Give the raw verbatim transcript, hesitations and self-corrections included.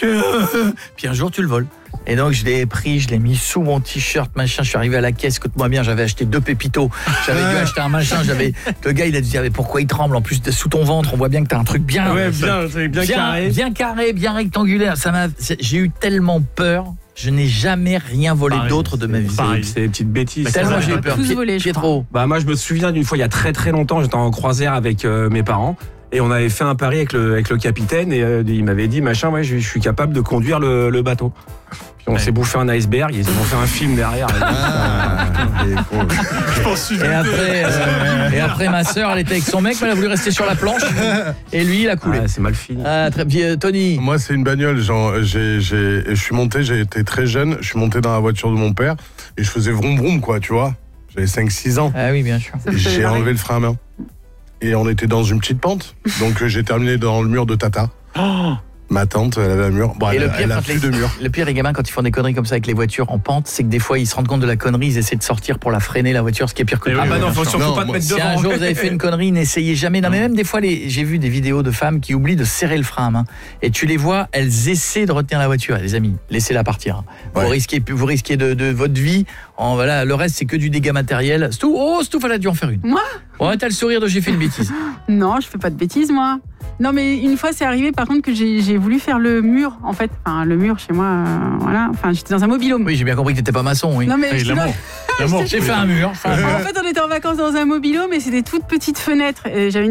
Puis un jour, tu le voles. Et donc, je l'ai pris, je l'ai mis sous mon t-shirt, machin. Je suis arrivé à la caisse, écoute-moi bien, j'avais acheté deux pépitos. J'avais dû acheter un machin. J'avais... Le gars, il a dit, mais pourquoi il tremble? En plus, sous ton ventre, on voit bien que t'as un truc bien... Ouais, bien, bien, bien carré. Bien carré, bien rectangulaire. Ça m'a... J'ai eu tellement peur. Je n'ai jamais rien volé pareil, d'autre de ma vie. Pareil, c'est des petites bêtises. Tellement j'ai eu peur. tous volé, je Pietro. Bah moi je me souviens d'une fois il y a très très longtemps, j'étais en croisière avec euh, mes parents et on avait fait un pari avec le avec le capitaine et euh, il m'avait dit machin ouais je, je suis capable de conduire le, le bateau. Puis on ouais. s'est bouffé un iceberg, ils ont fait un film derrière. Ah, et après euh, et après ma sœur elle était avec son mec, mais elle a voulu rester sur la planche et lui il a coulé. Ah, c'est mal fini. Ah très bien Tony. Moi c'est une bagnole, genre j'ai j'ai je suis monté, j'ai été très jeune, je suis monté dans la voiture de mon père et je faisais vroom vroom quoi, tu vois. J'avais cinq six ans. Ah oui, bien sûr. Et j'ai enlevé le frein à main. Et on était dans une petite pente, donc j'ai terminé dans le mur de Tata. Oh Ma tante, elle avait un mur. Bon, et elle, le pire, elle a quand plus les, de mur. Le pire, les gamins, quand ils font des conneries comme ça avec les voitures en pente, c'est que des fois, ils se rendent compte de la connerie, ils essaient de sortir pour la freiner, la voiture, ce qui est pire que tout. Ah bah non, faut surtout non, pas te moi, mettre si devant. un jour vous avez fait une connerie, n'essayez jamais. Non, mais même des fois, les, j'ai vu des vidéos de femmes qui oublient de serrer le frein à main. Et tu les vois, elles essaient de retenir la voiture. Les amis, laissez-la partir. Ouais. Vous risquez, vous risquez de, de votre vie. En, voilà, le reste, c'est que du dégât matériel. Stouff, oh, Stouff, elle a dû en faire une. Moi Ouais, t'as le sourire de j'ai fait une bêtise. Non, je fais pas de bêtises, moi. Non, mais une fois, c'est arrivé, par contre, que j'ai, j'ai voulu faire le mur, en fait. Enfin, le mur, chez moi, euh, voilà. Enfin, j'étais dans un mobil-home. Oui, j'ai bien compris que t'étais pas maçon, oui. Non, mais... Hey, l'amour. L'amour. J'ai fait un mur. En fait, on était en vacances dans un mobilo, mais c'était toutes petites fenêtres. Et j'avais une